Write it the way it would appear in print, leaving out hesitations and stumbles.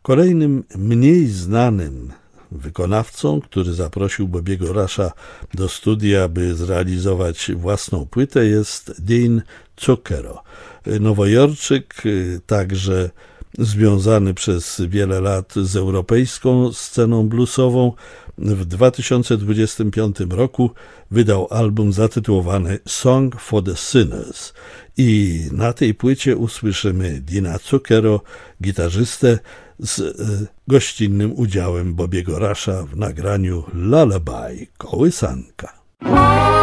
Kolejnym mniej znanym wykonawcą, który zaprosił Bobiego Rusha do studia, by zrealizować własną płytę, jest Dean Zucchero. Nowojorczyk, także związany przez wiele lat z europejską sceną bluesową, w 2025 roku wydał album zatytułowany Song for the Sinners i na tej płycie usłyszymy Deana Zucchero, gitarzystę, z gościnnym udziałem Bobiego Rusha w nagraniu Lullaby, kołysanka.